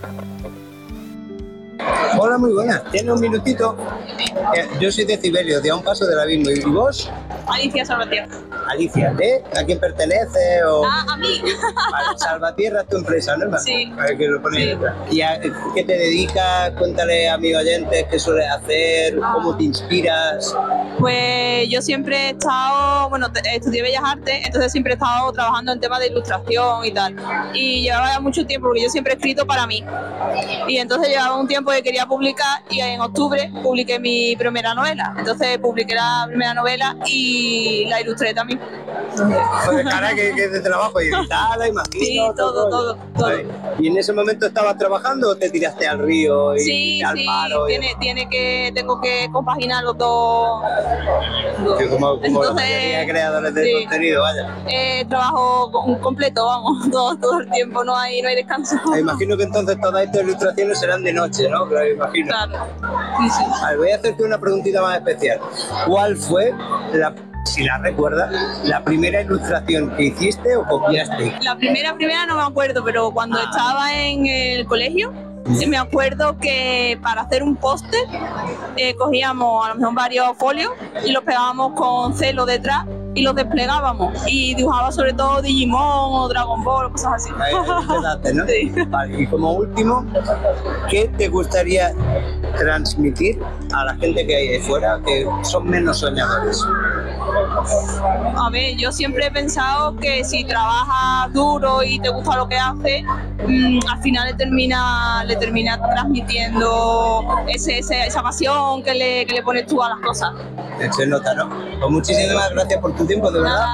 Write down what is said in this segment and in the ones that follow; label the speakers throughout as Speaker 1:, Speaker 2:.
Speaker 1: Hola, muy buenas. ¿Tiene un minutito? Yo soy de Ciberio, de A un paso del abismo. ¿Y vos?
Speaker 2: Alicia Salvatierra.
Speaker 1: Alicia, ¿de? ¿A quién pertenece? O...
Speaker 2: A mí.
Speaker 1: Vale, Salvatierra es tu empresa, ¿no?
Speaker 2: Sí.
Speaker 1: A ver, que lo ponéis
Speaker 2: Sí.
Speaker 1: detrás. ¿Y a qué te dedicas? Cuéntale a mis oyentes qué sueles hacer, cómo te inspiras.
Speaker 2: Pues yo siempre he estado, estudié Bellas Artes, entonces siempre he estado trabajando en temas de ilustración y tal. Y llevaba ya mucho tiempo, porque yo siempre he escrito para mí. Y entonces llevaba un tiempo que quería publicar y en octubre publiqué mi primera novela. Entonces publiqué la primera novela y la ilustré también.
Speaker 1: Pues cara que es de trabajo y editarla, imagino.
Speaker 2: Sí, todo.
Speaker 1: Vale. ¿Y en ese momento estabas trabajando o te tiraste al río y
Speaker 2: Sí,
Speaker 1: al paro?
Speaker 2: tengo que compaginar los dos.
Speaker 1: Que como
Speaker 2: Entonces,
Speaker 1: la mayoría de creadores de contenido, vaya.
Speaker 2: Trabajo completo, vamos, todo el tiempo, no hay descanso.
Speaker 1: Me imagino que entonces todas estas ilustraciones serán de noche, ¿no? Claro, me imagino.
Speaker 2: Claro, sí.
Speaker 1: A ver, voy a hacerte una preguntita más especial. ¿Cuál fue si la recuerdas, la primera ilustración que hiciste o copiaste?
Speaker 2: La primera no me acuerdo, pero cuando estaba en el colegio, me acuerdo que para hacer un póster cogíamos a lo mejor varios folios y los pegábamos con celo detrás y los desplegábamos y dibujaba sobre todo Digimon o Dragon Ball o cosas así.
Speaker 1: Ahí empezaste, ¿no?
Speaker 2: Sí.
Speaker 1: Vale, y como último, ¿qué te gustaría transmitir a la gente que hay ahí fuera que son menos soñadores?
Speaker 2: A ver, yo siempre he pensado que si trabajas duro y te gusta lo que haces, al final le termina transmitiendo esa pasión que le pones tú a las cosas.
Speaker 1: Se nota, ¿no? Pues muchísimas gracias por tu tiempo, de verdad.
Speaker 2: Nada.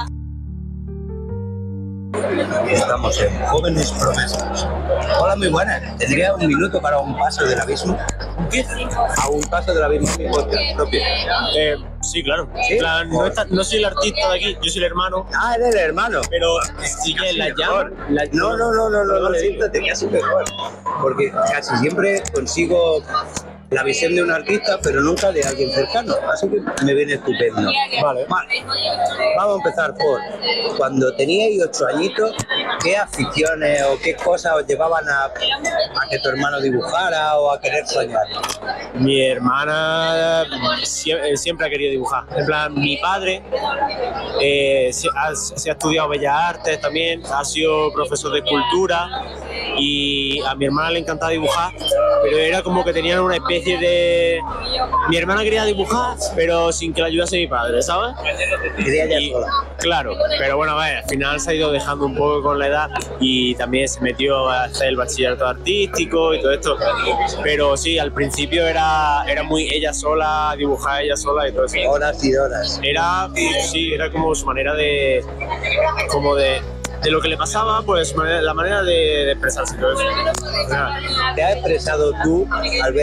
Speaker 1: Estamos en Jóvenes Promesas. Hola, muy buenas. ¿Tendría un minuto para un paso del abismo? ¿Qué? A un paso del abismo, mi podcast propio.
Speaker 3: Sí, claro.
Speaker 1: ¿Sí?
Speaker 3: En plan, no soy el artista de aquí, yo soy el hermano.
Speaker 1: Ah, eres el hermano.
Speaker 3: Pero sí que la llamo.
Speaker 1: No, siéntate, casi mejor. Porque casi siempre consigo la visión de un artista, pero nunca de alguien cercano. Así que me viene estupendo.
Speaker 3: Vale.
Speaker 1: Vamos a empezar por cuando teníais 8 añitos, ¿qué aficiones o qué cosas os llevaban a que tu hermano dibujara o a querer soñar?
Speaker 3: Mi hermana siempre ha querido dibujar. En plan, mi padre se ha estudiado Bellas Artes también, ha sido profesor de escultura y a mi hermana le encantaba dibujar, pero era como que tenían una especie de... Mi hermana quería dibujar, pero sin que la ayudase mi padre, ¿sabes?
Speaker 1: Quería ella sola.
Speaker 3: Claro, pero bueno, vaya, al final se ha ido dejando un poco con la edad y también se metió a hacer el bachillerato artístico y todo esto. Pero sí, al principio era muy ella sola, dibujar ella sola y todo eso.
Speaker 1: Horas y horas.
Speaker 3: Era como su manera de lo que le pasaba, pues la manera de expresarse y todo eso.
Speaker 1: ¿Te has expresado tú al ver